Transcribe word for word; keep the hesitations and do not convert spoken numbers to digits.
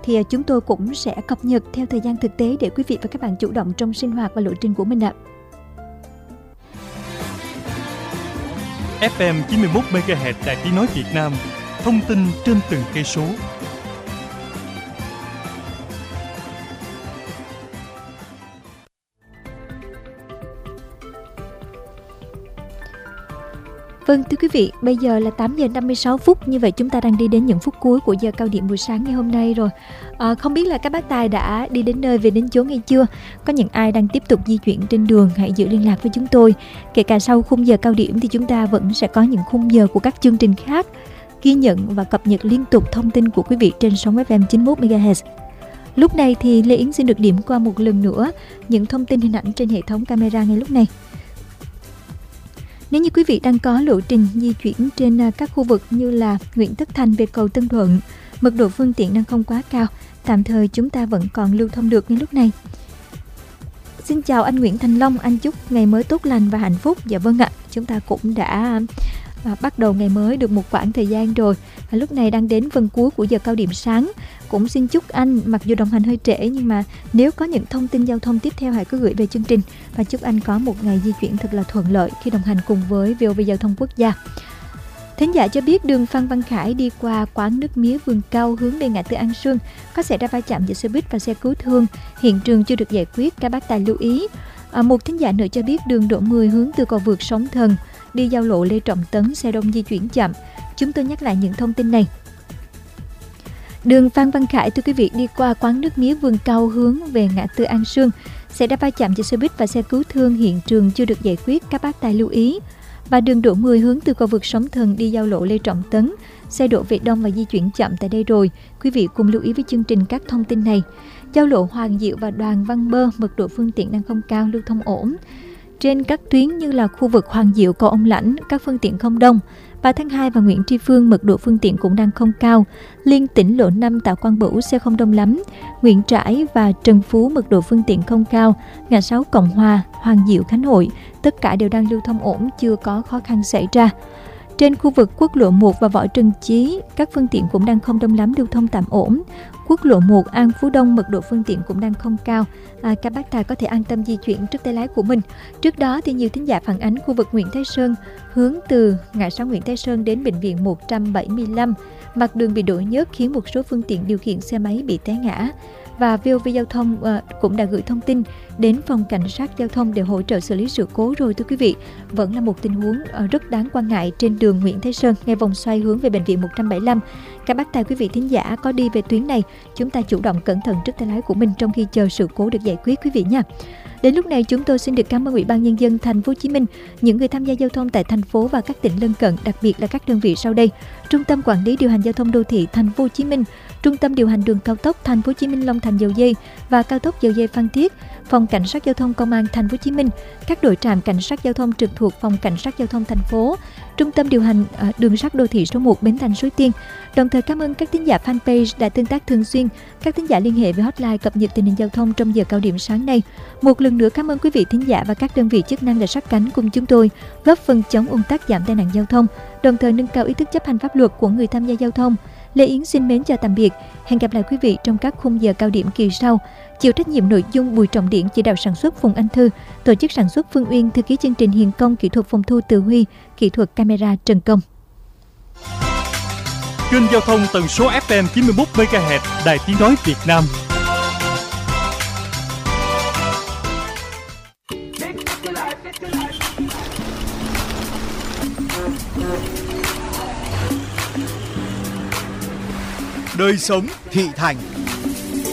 thì chúng tôi cũng sẽ cập nhật theo thời gian thực tế để quý vị và các bạn chủ động trong sinh hoạt và lộ trình của mình ạ. ép em chín mươi mốt mê ga héc Đài Tiếng nói Việt Nam, thông tin trên từng cây số. Vâng, thưa quý vị, bây giờ là tám giờ năm mươi sáu phút, như vậy chúng ta đang đi đến những phút cuối của giờ cao điểm buổi sáng ngày hôm nay rồi. À, không biết là các bác tài đã đi đến nơi về đến chốn ngay chưa? Có những ai đang tiếp tục di chuyển trên đường, hãy giữ liên lạc với chúng tôi. Kể cả sau khung giờ cao điểm thì chúng ta vẫn sẽ có những khung giờ của các chương trình khác, ghi nhận và cập nhật liên tục thông tin của quý vị trên sóng ép em chín mươi mốt mê ga héc. Lúc này thì Lê Yến xin được điểm qua một lần nữa những thông tin hình ảnh trên hệ thống camera ngay lúc này. Nếu như quý vị đang có lộ trình di chuyển trên các khu vực như là Nguyễn Tất Thành về cầu Tân Thuận, mật độ phương tiện đang không quá cao, tạm thời chúng ta vẫn còn lưu thông được ngay lúc này. Xin chào anh Nguyễn Thành Long, anh chúc ngày mới tốt lành và hạnh phúc. Dạ vâng ạ, chúng ta cũng đã à, bắt đầu ngày mới được một khoảng thời gian rồi. À, lúc này đang đến phần cuối của giờ cao điểm sáng. Cũng xin chúc anh, mặc dù đồng hành hơi trễ nhưng mà nếu có những thông tin giao thông tiếp theo hãy cứ gửi về chương trình, và chúc anh có một ngày di chuyển thật là thuận lợi khi đồng hành cùng với vê o vê Giao thông Quốc gia. Thính giả cho biết đường Phan Văn Khải đi qua quán nước mía Vườn Cao hướng về ngã tư An Sương có xảy ra va chạm giữa xe buýt và xe cứu thương, hiện trường chưa được giải quyết, các bác tài lưu ý. À, một thính giả nữa cho biết đường Đỗ mười hướng từ cầu vượt Sóng Thần đi giao lộ Lê Trọng Tấn, xe đông di chuyển chậm. Chúng tôi nhắc lại những thông tin này. Đường Phan Văn Khải, thưa quý vị, đi qua quán nước mía Vườn Cao hướng về ngã tư An Sương xảy ra va chạm giữa xe buýt và xe cứu thương, hiện trường chưa được giải quyết, các bác tài lưu ý. Và đường Đỗ mười hướng từ cầu vượt Sóng Thần đi giao lộ Lê Trọng Tấn, xe đổ về đông và di chuyển chậm tại đây rồi. Quý vị cùng lưu ý với chương trình các thông tin này. Giao lộ Hoàng Diệu và Đoàn Văn Bơ, mật độ phương tiện đang không cao, lưu thông ổn. Trên các tuyến như là khu vực Hoàng Diệu, cầu Ông Lãnh, các phương tiện không đông. ba tháng hai và Nguyễn Tri Phương, mật độ phương tiện cũng đang không cao. Liên tỉnh lộ năm Tạ Quang Bửu, xe không đông lắm. Nguyễn Trãi và Trần Phú, mật độ phương tiện không cao. Ngã sáu Cộng Hòa, Hoàng Diệu, Khánh Hội, tất cả đều đang lưu thông ổn, chưa có khó khăn xảy ra. Trên khu vực quốc lộ một và Võ Trần Chí, các phương tiện cũng đang không đông lắm, lưu thông tạm ổn. Quốc lộ một An Phú Đông, mật độ phương tiện cũng đang không cao. À, các bác tài có thể an tâm di chuyển trước tay lái của mình. Trước đó thì nhiều thính giả phản ánh khu vực Nguyễn Thái Sơn hướng từ ngã sáu Nguyễn Thái Sơn đến bệnh viện một trăm bảy mươi lăm, mặt đường bị đổ nhớt khiến một số phương tiện điều khiển xe máy bị té ngã. Và vê o vê Giao thông uh, cũng đã gửi thông tin đến phòng cảnh sát giao thông để hỗ trợ xử lý sự cố rồi, thưa quý vị. Vẫn là một tình huống uh, rất đáng quan ngại trên đường Nguyễn Thái Sơn, ngay vòng xoay hướng về bệnh viện một trăm bảy mươi lăm. Các bác tài quý vị thính giả có đi về tuyến này, chúng ta chủ động cẩn thận trước tay lái của mình trong khi chờ sự cố được giải quyết quý vị nha. Đến lúc này chúng tôi xin được cảm ơn Ủy ban Nhân dân Thành phố Hồ Chí Minh, những người tham gia giao thông tại thành phố và các tỉnh lân cận, đặc biệt là các đơn vị sau đây: Trung tâm Quản lý điều hành giao thông đô thị Thành phố Hồ Chí Minh, Trung tâm điều hành đường cao tốc Thành phố Hồ Chí Minh Long Thành Dầu Giây và cao tốc Dầu Giây Phan Thiết, Phòng Cảnh sát giao thông Công an Thành phố Hồ Chí Minh, các đội trạm cảnh sát giao thông trực thuộc Phòng Cảnh sát giao thông thành phố, Trung tâm điều hành uh, đường sắt đô thị số một Bến Thành Suối Tiên. Đồng thời cảm ơn các thính giả fanpage đã tương tác thường xuyên, các thính giả liên hệ với hotline cập nhật tình hình giao thông trong giờ cao điểm sáng nay. Một lần nữa cảm ơn quý vị thính giả và các đơn vị chức năng đã sát cánh cùng chúng tôi, góp phần chống ùn tắc, giảm tai nạn giao thông, đồng thời nâng cao ý thức chấp hành pháp luật của người tham gia giao thông. Lê Yến xin mến chào tạm biệt. Hẹn gặp lại quý vị trong các khung giờ cao điểm kỳ sau. Chịu trách nhiệm nội dung Bùi Trọng Điển, chỉ đạo sản xuất Phùng Anh Thư, tổ chức sản xuất Phương Uyên, thư ký chương trình Hiền Công, kỹ thuật phòng thu Từ Huy, kỹ thuật camera Trần Công. Kênh giao thông tần số ép em chín mươi mốt mê ga héc Đài Tiếng nói Việt Nam. Đời sống thị thành.